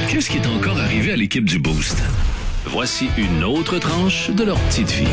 Qu'est-ce qui est encore arrivé à l'équipe du Boost? Voici une autre tranche de leur petite vie.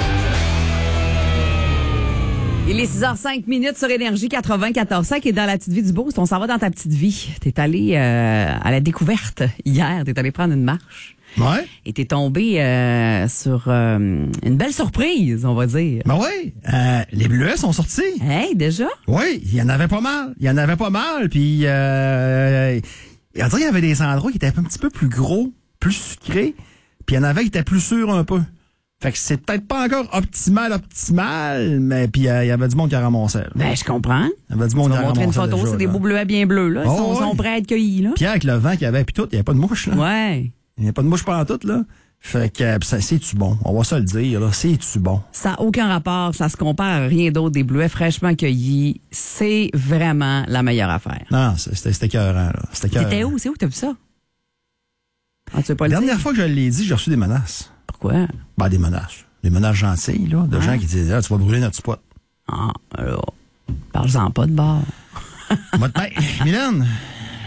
Il est 6h05 sur Énergie 94.5 et dans la petite vie du Boost, on s'en va dans ta petite vie. T'es allé à la découverte hier, t'es allé prendre une marche. Ouais. Et t'es tombé sur une belle surprise, on va dire. Ben oui, les bleuets sont sortis. Hey, déjà? Oui, il y en avait pas mal. Puis, on dirait qu'il y avait des endroits qui étaient un petit peu plus gros, plus sucrés. Puis il y en avait qui étaient plus sûrs un peu. Fait que c'est peut-être pas encore optimal, mais puis il y avait du monde qui a ramassé. Là. Ben, je comprends. Il y avait du monde qui a ramassé. Montrer une photo, déjà, c'est des beaux bleuets bien bleus, là. Ils sont prêts à être cueillis, là. Puis avec le vent qu'il y avait, puis tout, il n'y avait pas de mouche, là. Ouais. Il n'y a pas de mouche pendant tout, là. Fait que c'est-tu bon? On va se le dire, là. C'est-tu bon? Ça n'a aucun rapport. Ça se compare à rien d'autre. Des bleuets fraîchement cueillis. C'est vraiment la meilleure affaire. Non, c'était écœurant, là. C'était où? C'est où t'as vu ça? Ah, tu veux pas La le dire? dernière fois que je l'ai dit, j'ai reçu des menaces. Pourquoi? Ben, des menaces. Des menaces gentilles, là. De gens qui disaient, ah, tu vas brûler notre spot. Ah, alors. Parle-en pas de bord. Mylène,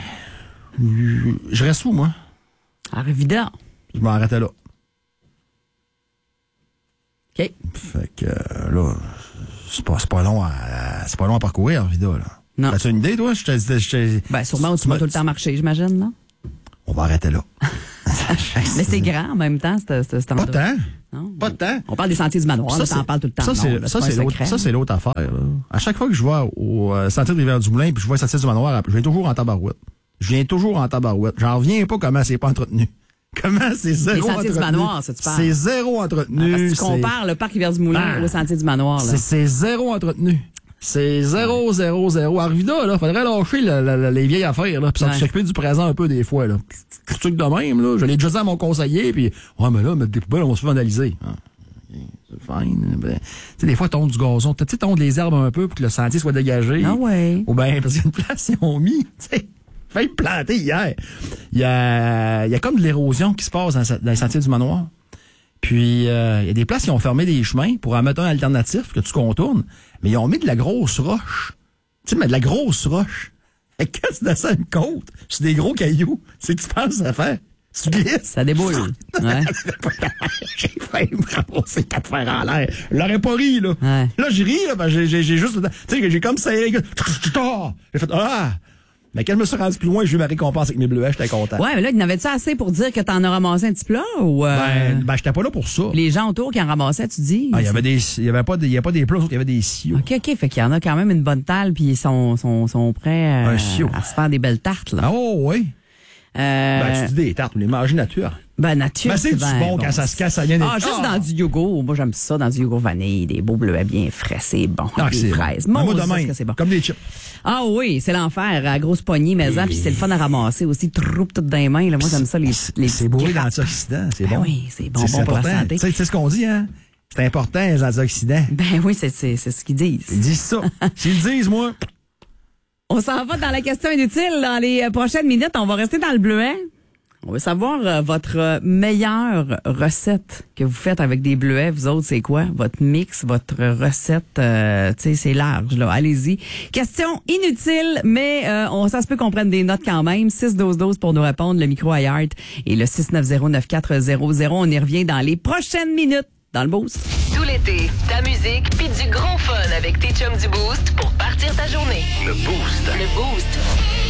je reste où, moi? À Révidant. Je m'arrêtais là. OK. Fait que, là, c'est pas long à parcourir, Arvida, là. Non. As-tu une idée, toi? Ben, sûrement, tu vas tout le temps marcher, j'imagine, là. On va arrêter là. Mais c'est grand en même temps, cet endroit. Pas tant. Non. Pas tant. On parle des sentiers du manoir, on en parle tout le temps. Ça, c'est l'autre affaire. Là. À chaque fois que je vais au sentier de Rivière-du-Moulin puis je vois le sentier du manoir, je viens toujours en tabarouette. J'en reviens pas comment c'est pas entretenu. Comment c'est zéro entretenu. Les sentiers du manoir, ça, tu parles. C'est zéro entretenu. Parce que tu compares le parc Rivière-du-Moulin au sentier du manoir. Là. C'est zéro entretenu. C'est 0, 0, 0. Arvida, là, faudrait lâcher les vieilles affaires, là, pis s'occuper du présent un peu des fois, là. C'est truc de même, là. Je l'ai déjà dit à mon conseiller, puis mais là, mettre des poubelles, on va se faire vandaliser. Ah, okay, c'est fine. Ben, tu sais, des fois, tondre du gazon. Tu sais, tondre les herbes un peu pour que le sentier soit dégagé. Ah ouais. Ou bien, parce qu'il y a une place, ils ont mis, tu sais. Fait planter hier. Il y a comme de l'érosion qui se passe dans les sentiers du manoir. Puis, il y a des places qui ont fermé des chemins pour en mettre un alternatif que tu contournes, mais ils ont mis de la grosse roche. Tu sais, mais de la grosse roche. Et quand tu descends une côte, c'est des gros cailloux. C'est que tu penses à faire. Tu glisses. Ça déboule. Ouais. J'ai failli me ramasser 4 fers en l'air. Je l'aurais pas ri, là. Ouais. Là, j'ai ri, là, ben, j'ai juste, tu sais, j'ai comme serré. J'ai fait, mais quand je me suis rendu plus loin, j'ai eu ma récompense avec mes bleuets, j'étais content. Ouais, mais là, il n'avait-tu assez pour dire que t'en as ramassé un petit plat ou Ben, j'étais pas là pour ça. Les gens autour qui en ramassaient, tu dis? Ah, il y avait pas des plats, il y avait des sioux. OK, fait qu'il y en a quand même une bonne talle puis ils sont prêts à se faire des belles tartes, là. Ah, oui. Ben, tu dis des tartes, on les mange nature. Ben, nature. Ben, c'est du bon quand ça se casse, ça vient des... Juste dans du yogourt. Moi, j'aime ça, dans du yogourt vanille, des beaux bleuets bien frais, c'est bon. Ah, des fraises. Bon. Moi, demain, c'est bon. Comme des chips. Ah oui, c'est l'enfer, à grosse poignée, mais puis c'est le fun à ramasser aussi, troupe tout dans les mains. Là. Moi, j'aime ça, les c'est bourré d'antioxydants, c'est bon. Oui, c'est bon pour la santé. Tu sais ce qu'on dit, hein? C'est important, les antioxydants. Ben oui, c'est ce qu'ils disent. Ils disent ça. S'ils le disent, moi... On s'en va dans la question inutile. Dans les prochaines minutes, on va rester dans le bleuet. On veut savoir votre meilleure recette que vous faites avec des bleuets. Vous autres, c'est quoi? Votre mix, votre recette, tu sais, c'est large, là. Allez-y. Question inutile, mais ça se peut qu'on prenne des notes quand même. 6-12-12 pour nous répondre. Le micro iHeart et le 690-9400. On y revient dans les prochaines minutes dans le Boost. Tout l'été, ta musique puis du gros fun avec tes chums du Boost pour partir ta journée. Le Boost. Le Boost.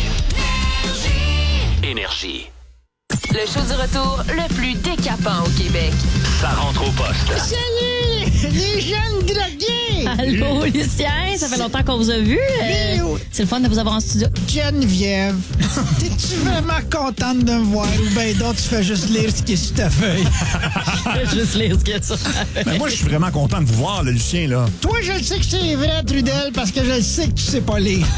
Énergie. Le show du retour le plus décapant au Québec. Ça rentre au poste. Salut, les jeunes drogués! Allô, Lucien, ça fait longtemps qu'on vous a vu. C'est le fun de vous avoir en studio. Geneviève, t'es-tu vraiment contente de me voir ou ben d'autres, tu fais juste lire ce qui est sur ta feuille? Je vais juste lire ce qu'il y a sur Ben moi, je suis vraiment content de vous voir, le Lucien, là. Toi, je le sais que c'est vrai, Trudel, parce que je le sais que tu sais pas lire.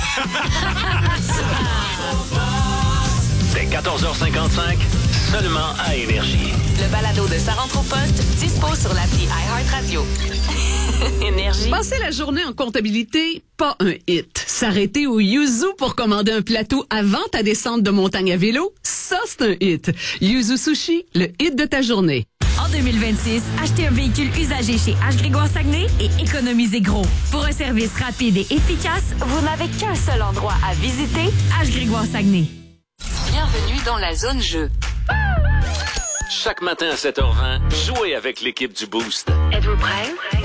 Dès 14h55, seulement à Énergie. Le balado de Ça rentre au poste, dispo sur l'appli iHeartRadio. Énergie. Passer la journée en comptabilité, pas un hit. S'arrêter au Yuzu pour commander un plateau avant ta descente de montagne à vélo, ça c'est un hit. Yuzu Sushi, le hit de ta journée. En 2026, achetez un véhicule usagé chez H. Grégoire Saguenay et économisez gros. Pour un service rapide et efficace, vous n'avez qu'un seul endroit à visiter, H. Grégoire Saguenay. Bienvenue dans la zone jeu. Chaque matin à 7h20, jouez avec l'équipe du Boost. Êtes-vous prêts?